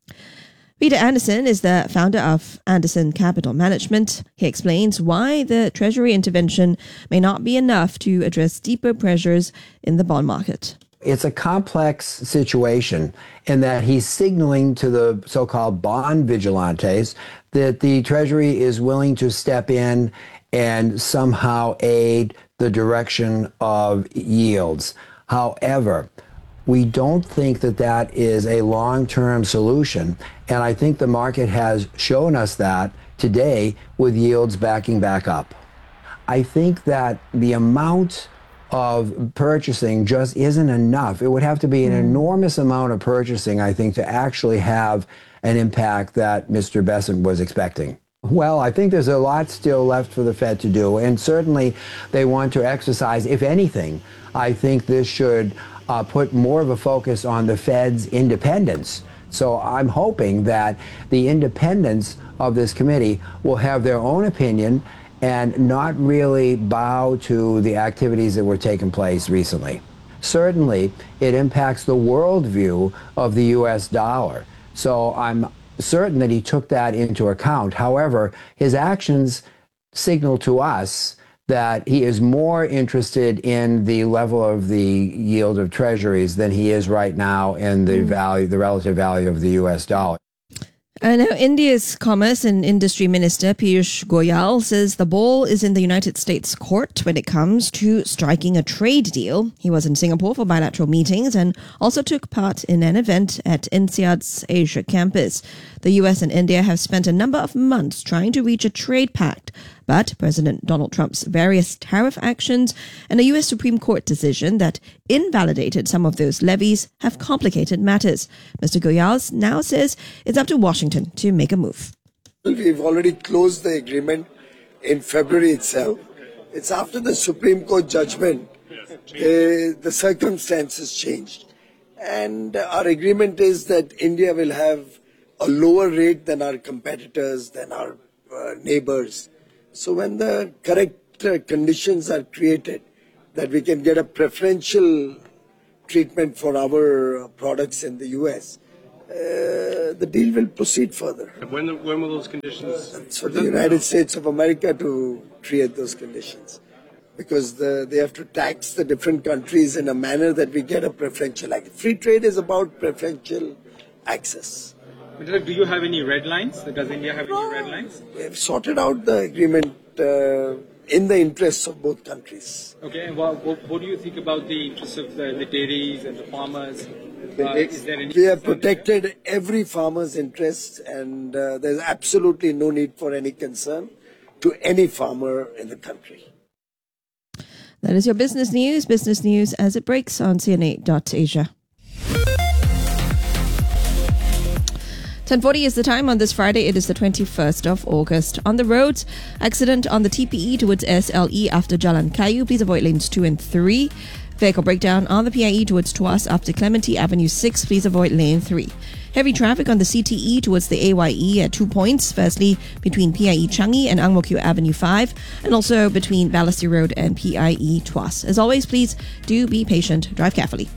Peter Anderson is the founder of Anderson Capital Management. He explains why the Treasury intervention may not be enough to address deeper pressures in the bond market. It's a complex situation in that he's signaling to the so-called bond vigilantes that the Treasury is willing to step in and somehow aid the direction of yields. However, we don't think that that is a long-term solution, and I think the market has shown us that today with yields backing back up. I think that the amount of purchasing just isn't enough. It would have to be an enormous amount of purchasing, I think, to actually have an impact that Mister Bessent was expecting. Well, I think there's a lot still left for the Fed to do, and certainly they want to exercise, if anything, I think this should uh, put more of a focus on the Fed's independence. So I'm hoping that the independence of this committee will have their own opinion and not really bow to the activities that were taking place recently. Certainly, it impacts the worldview of the U S dollar. So I'm certain that he took that into account. However, his actions signal to us that he is more interested in the level of the yield of treasuries than he is right now in the value, the relative value of the U S dollar. Uh, now, India's Commerce and Industry Minister Piyush Goyal says the ball is in the United States court when it comes to striking a trade deal. He was in Singapore for bilateral meetings and also took part in an event at INSEAD's Asia campus. The U S and India have spent a number of months trying to reach a trade pact, but President Donald Trump's various tariff actions and a U S Supreme Court decision that invalidated some of those levies have complicated matters. Mister Goyal now says it's up to Washington to make a move. We've already closed the agreement in February itself. It's after the Supreme Court judgment, uh, the circumstances changed. And our agreement is that India will have a lower rate than our competitors, than our uh, neighbors. So when the correct uh, conditions are created, that we can get a preferential treatment for our uh, products in the U S, uh, the deal will proceed further. When, when will those conditions? It's for the United States of America to create those conditions, because the, they have to tax the different countries in a manner that we get a preferential access. Free trade is about preferential access. Do you have any red lines? Does India have any red lines? We've sorted out the agreement uh, in the interests of both countries. Okay, and what, what, what do you think about the interests of the, the dairies and the farmers? Uh, is there any we have protected every farmer's interest, and uh, there's absolutely no need for any concern to any farmer in the country. That is your business news. Business news as it breaks on C N A dot Asia. ten forty is the time on this Friday. It is the twenty-first of August. On the roads, accident on the T P E towards S L E after Jalan Kayu. Please avoid lanes two and three. Vehicle breakdown on the P I E towards Tuas after Clementi Avenue six. Please avoid lane three. Heavy traffic on the C T E towards the A Y E at two points. Firstly, between P I E Changi and Ang Mo Kio Avenue five, and also between Balestier Road and P I E Tuas. As always, please do be patient. Drive carefully.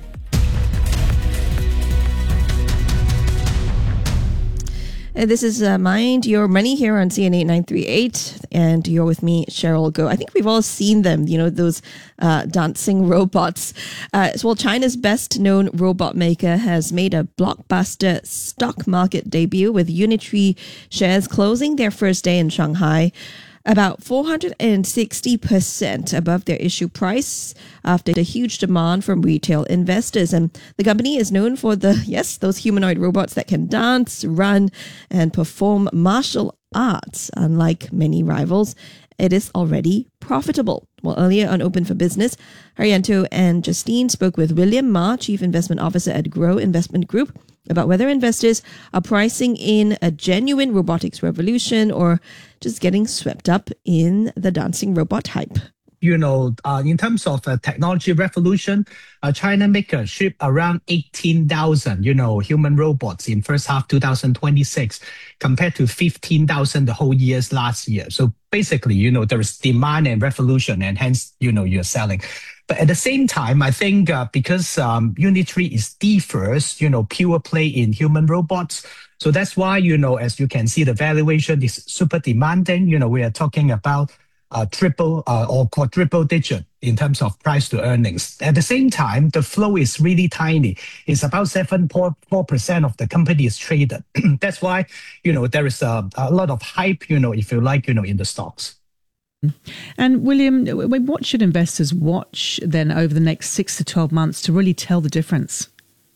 Uh, This is uh, Mind Your Money here on C N A nine three eight, and you're with me, Cheryl Goh. I think we've all seen them, you know, those uh, dancing robots. Uh, well, China's best-known robot maker has made a blockbuster stock market debut, with Unitree shares closing their first day in Shanghai about four hundred sixty percent above their issue price after the huge demand from retail investors. And the company is known for the, yes, those humanoid robots that can dance, run, and perform martial arts. Unlike many rivals, it is already profitable. Well, earlier on Open for Business, Haryanto and Justine spoke with William Ma, Chief Investment Officer at Grow Investment Group, about whether investors are pricing in a genuine robotics revolution or just getting swept up in the dancing robot hype. You know, uh, in terms of uh, technology revolution, uh, China maker shipped around eighteen thousand, you know, human robots in first half two thousand twenty-six, compared to fifteen thousand the whole years last year. So basically, you know, there is demand and revolution, and hence, you know, you're selling. But at the same time, I think uh, because um, Unitree is the first, you know, pure play in human robots. So that's why, you know, as you can see, the valuation is super demanding. You know, we are talking about uh, triple uh, or quadruple digit in terms of price to earnings. At the same time, the flow is really tiny. It's about seven point four percent of the company is traded. That's why, you know, there is a, a lot of hype, you know, if you like, you know, in the stocks. And William, what should investors watch then over the next six to twelve months to really tell the difference?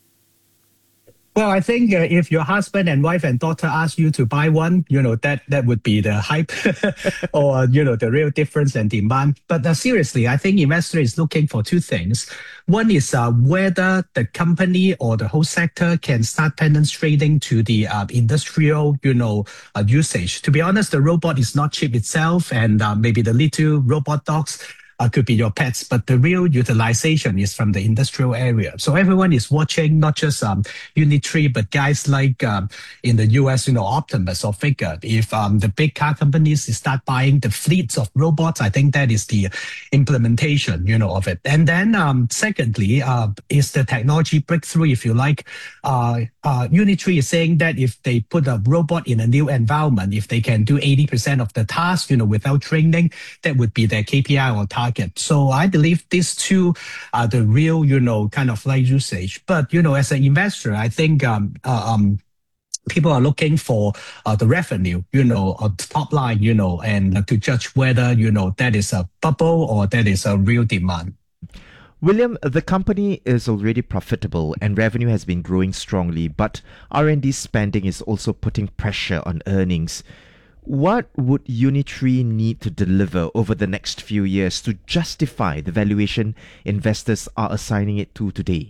Well, I think uh, if your husband and wife and daughter ask you to buy one, you know, that, that would be the hype or, you know, the real difference and demand. But uh, seriously, I think investor is looking for two things. One is uh, whether the company or the whole sector can start penetrating to the uh, industrial, you know, uh, usage. To be honest, the robot is not cheap itself, and uh, maybe the little robot dogs uh, could be your pets, but the real utilization is from the industrial area. So everyone is watching, not just um, Unitree, but guys like um, in the U S, you know, Optimus or Figure. If um, the big car companies start buying the fleets of robots, I think that is the implementation, you know, of it. And then um, secondly, uh, is the technology breakthrough, if you like. Uh, uh, Unitree is saying that if they put a robot in a new environment, if they can do eighty percent of the task, you know, without training, that would be their K P I or target. So I believe these two are the real, you know, kind of like usage. But, you know, as an investor, I think um, uh, um, people are looking for uh, the revenue, you know, or top line, you know, and uh, to judge whether, you know, that is a bubble or that is a real demand. William, the company is already profitable and revenue has been growing strongly, but R and D spending is also putting pressure on earnings. What would Unitree need to deliver over the next few years to justify the valuation investors are assigning it to today?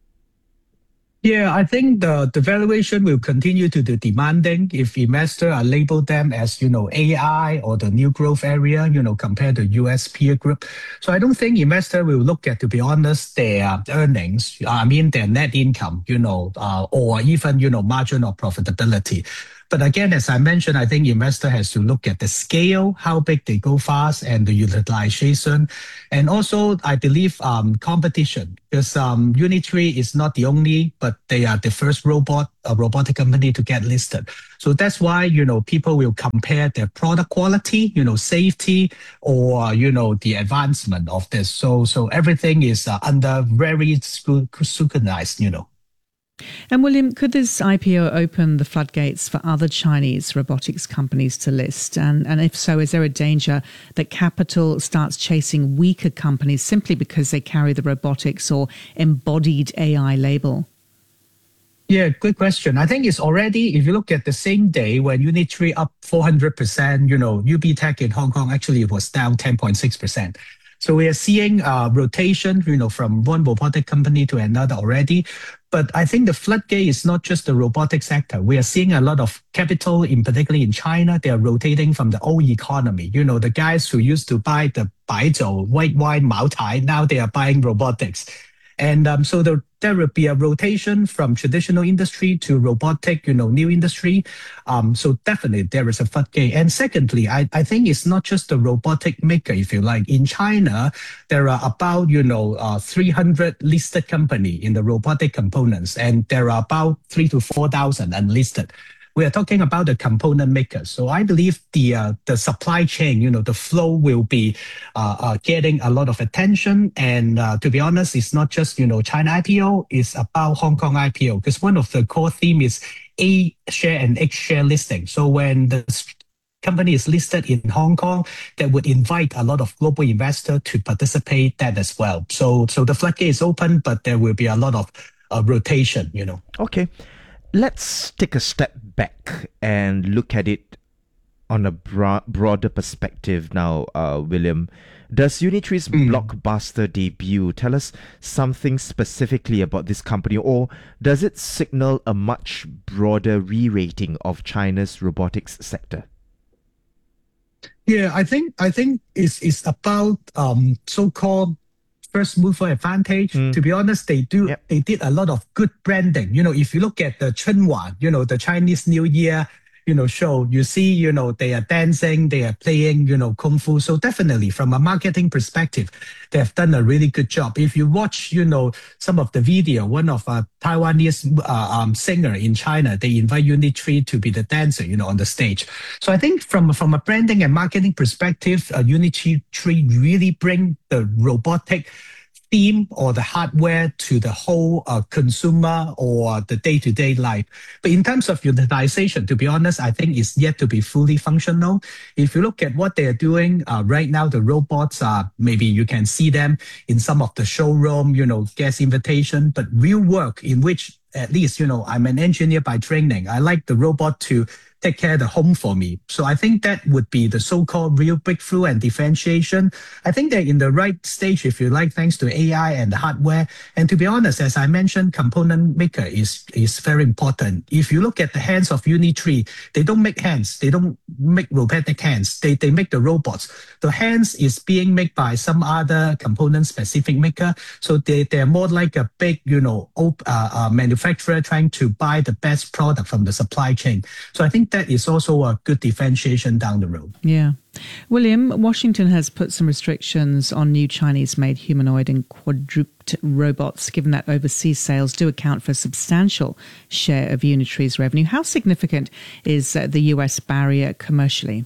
Yeah, I think the, the valuation will continue to be demanding if investors are labeled them as, you know, A I or the new growth area, you know, compared to U S peer group. So I don't think investors will look at, to be honest, their earnings, I mean, their net income, you know, uh, or even, you know, margin of profitability. But again, as I mentioned, I think investor has to look at the scale, how big they go fast, and the utilization. And also, I believe um, competition, because um, Unitree is not the only, but they are the first robot, a robotic company to get listed. So that's why, you know, people will compare their product quality, you know, safety, or, you know, the advancement of this. So, so everything is uh, under very scrutinized, you know. And William, could this I P O open the floodgates for other Chinese robotics companies to list? And, and if so, is there a danger that capital starts chasing weaker companies simply because they carry the robotics or embodied A I label? Yeah, good question. I think it's already, if you look at the same day when Unitree up four hundred percent, you know, U B Tech in Hong Kong actually was down ten point six percent. So we are seeing uh, rotation, you know, from one robotic company to another already. But I think the floodgate is not just the robotic sector. We are seeing a lot of capital, in particularly in China. They are rotating from the old economy. You know, the guys who used to buy the Baizhou, white wine, Mao Tai, now they are buying robotics. And um, so there, there will be a rotation from traditional industry to robotic, you know, new industry. Um, so definitely there is a floodgate. And secondly, I, I think it's not just the robotic maker, if you like. In China, there are about, you know, uh, three hundred listed company in the robotic components, and there are about three to four thousand unlisted. We are talking about the component makers. So I believe the uh, the supply chain, you know, the flow will be uh, uh, getting a lot of attention. And uh, to be honest, it's not just, you know, China I P O, it's about Hong Kong I P O, because one of the core theme is A share and X share listing. So when the company is listed in Hong Kong, that would invite a lot of global investors to participate that as well. So, so the floodgate is open, but there will be a lot of uh, rotation, you know. Okay. Let's take a step back and look at it on a bro- broader perspective now, uh, William. Does Unitree's mm. blockbuster debut tell us something specifically about this company, or does it signal a much broader re-rating of China's robotics sector? Yeah, I think I think it's it's about um, so-called first mover advantage. Mm. To be honest, they do yep. they did a lot of good branding. You know, if you look at the Chunwan, you know, the Chinese New Year, you know, show, you see, you know, they are dancing, they are playing, you know, kung fu. So definitely from a marketing perspective, they have done a really good job. If you watch, you know, some of the video, one of a Taiwanese uh, um, singer in China, they invite Unitree to be the dancer, you know, on the stage. So I think from, from a branding and marketing perspective, uh, Unitree really bring the robotic theme or the hardware to the whole uh, consumer or the day-to-day life. But in terms of utilization, to be honest, I think it's yet to be fully functional. If you look at what they are doing uh, right now, the robots are, maybe you can see them in some of the showroom, you know, guest invitation, but real work in which, at least, you know, I'm an engineer by training. I like the robot to take care of the home for me. So I think that would be the so-called real breakthrough and differentiation. I think they're in the right stage, if you like, thanks to A I and the hardware. And to be honest, as I mentioned, component maker is, is very important. If you look at the hands of Unitree, they don't make hands. They don't make robotic hands. They, they make the robots. The hands is being made by some other component-specific maker. So they, they're more like a big, you know, op, uh, uh, manufacturer trying to buy the best product from the supply chain. So I think that is also a good differentiation down the road. Yeah. William, Washington has put some restrictions on new Chinese-made humanoid and quadruped robots, given that overseas sales do account for a substantial share of Unitree's revenue. How significant is uh, the U S barrier commercially?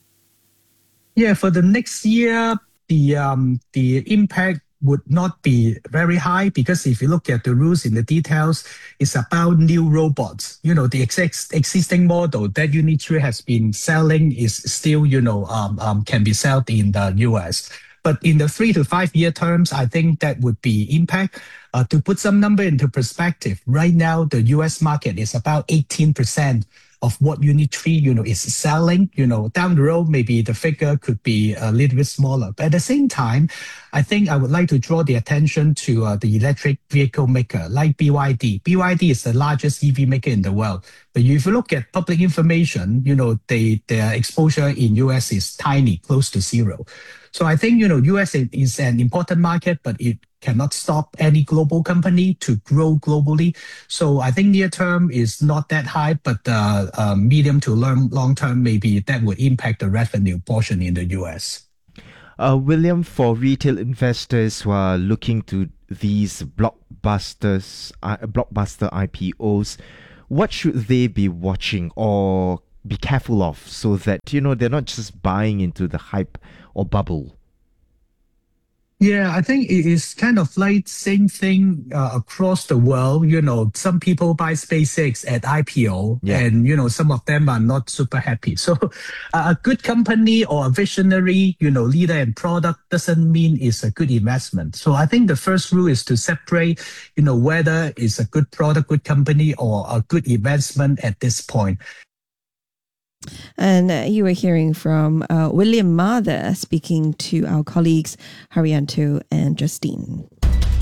Yeah, for the next year, the um, the impact would not be very high, because if you look at the rules in the details, it's about new robots. You know, the ex- existing model that Unitree has been selling is still, you know, um, um, can be sold in the U S. But in the three to five year terms, I think that would be impact. Uh, to put some number into perspective, right now, the U S market is about eighteen percent of what Unitree, you know, is selling. You know, down the road, maybe the figure could be a little bit smaller. But at the same time, I think I would like to draw the attention to uh, the electric vehicle maker like B Y D. B Y D is the largest E V maker in the world. But if you look at public information, you know, they, their exposure in U S is tiny, close to zero. So I think, you know, U S is an important market, but it cannot stop any global company to grow globally. So I think near term is not that high, but uh, uh, medium to long, long term, maybe that would impact the revenue portion in the U S. Uh, William, for retail investors who are looking to these blockbusters, uh, blockbuster I P Os, what should they be watching or be careful of so that, you know, they're not just buying into the hype or bubble? Yeah, I think it is kind of like same thing uh, across the world. You know, some people buy SpaceX at I P O, yeah. and, you know, some of them are not super happy. So uh, a good company or a visionary, you know, leader and product doesn't mean it's a good investment. So I think the first rule is to separate, you know, whether it's a good product, good company, or a good investment at this point. And uh, you were hearing from uh, William Ma there, speaking to our colleagues Haryanto and Justine.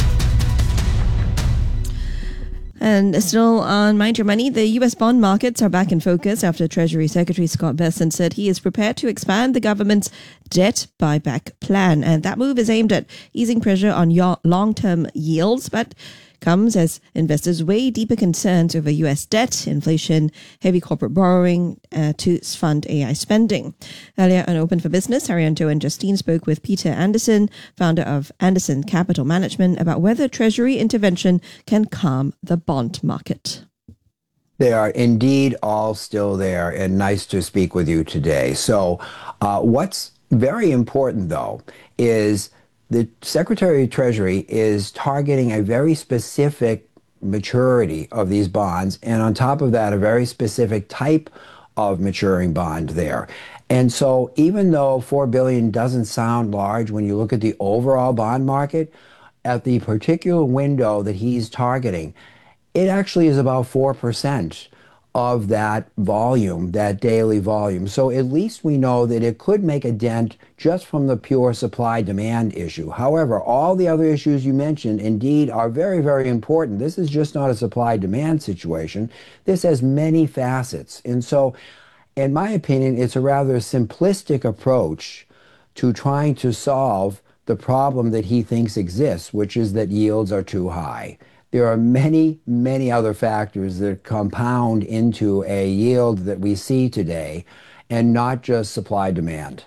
And still on Mind Your Money, the U S bond markets are back in focus after Treasury Secretary Scott Bessent said he is prepared to expand the government's debt buyback plan. And that move is aimed at easing pressure on your long-term yields, but comes as investors weigh deeper concerns over U S debt, inflation, heavy corporate borrowing uh, to fund A I spending. Earlier on Open for Business, Haryanto and Justine spoke with Peter Anderson, founder of Anderson Capital Management, about whether Treasury intervention can calm the bond market. They are indeed all still there, and nice to speak with you today. So uh, what's very important, though, is the Secretary of Treasury is targeting a very specific maturity of these bonds, and on top of that, a very specific type of maturing bond there. And so even though four billion dollars doesn't sound large when you look at the overall bond market, at the particular window that he's targeting, it actually is about four percent of that volume, that daily volume. So at least we know that it could make a dent just from the pure supply-demand issue. However, all the other issues you mentioned indeed are very, very important. This is just not a supply-demand situation. This has many facets. And so, in my opinion, it's a rather simplistic approach to trying to solve the problem that he thinks exists, which is that yields are too high. There are many, many other factors that compound into a yield that we see today, and not just supply-demand.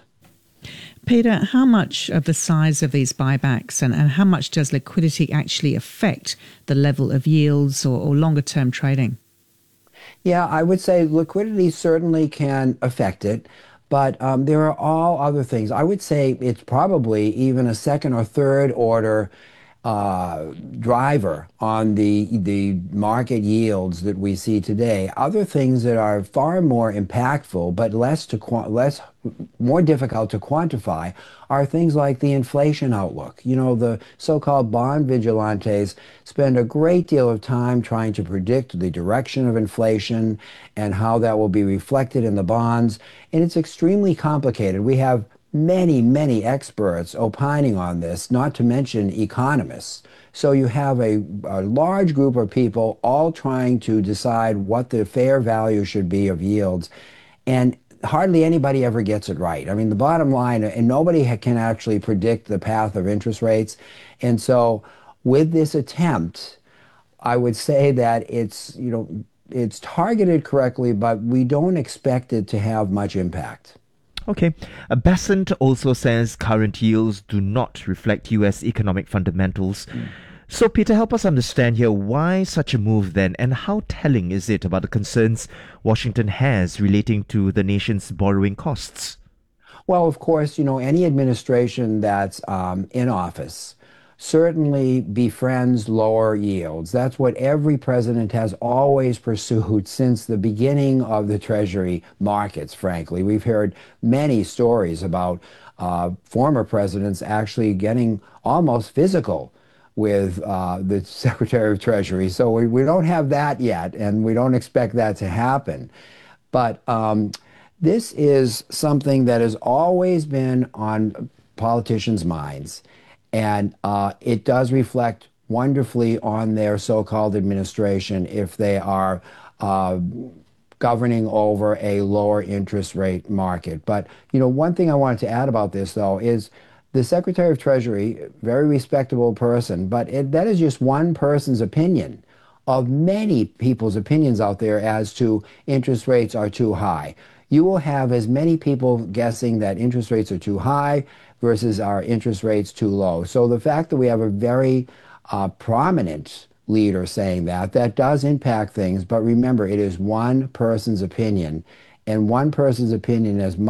Peter, how much of the size of these buybacks and, and how much does liquidity actually affect the level of yields or, or longer-term trading? Yeah, I would say liquidity certainly can affect it, but um, there are all other things. I would say it's probably even a second or third order Uh, driver on the the market yields that we see today. Other things that are far more impactful but less to less more difficult to quantify are things like the inflation outlook. You know, the so-called bond vigilantes spend a great deal of time trying to predict the direction of inflation and how that will be reflected in the bonds, and it's extremely complicated. We have many, many experts opining on this, not to mention economists. So you have a, a large group of people all trying to decide what the fair value should be of yields, and hardly anybody ever gets it right. I mean, the bottom line, and nobody ha- can actually predict the path of interest rates. And so with this attempt, I would say that it's, you know, it's targeted correctly, but we don't expect it to have much impact. Okay. Uh, Besant also says current yields do not reflect U S economic fundamentals. Mm. So, Peter, help us understand here why such a move then, and how telling is it about the concerns Washington has relating to the nation's borrowing costs? Well, of course, you know, any administration that's um, in office certainly befriends lower yields. That's what every president has always pursued since the beginning of the Treasury markets, frankly. We've heard many stories about uh, former presidents actually getting almost physical with uh, the Secretary of Treasury. So we, we don't have that yet, and we don't expect that to happen. But um, this is something that has always been on politicians' minds, and uh, it does reflect wonderfully on their so-called administration if they are uh, governing over a lower interest rate market. But, you know, one thing I wanted to add about this, though, is the Secretary of Treasury, very respectable person, but it, that is just one person's opinion of many people's opinions out there as to interest rates are too high. You will have as many people guessing that interest rates are too high versus our interest rates too low. So the fact that we have a very uh, prominent leader saying that, that does impact things. But remember, it is one person's opinion, and one person's opinion is much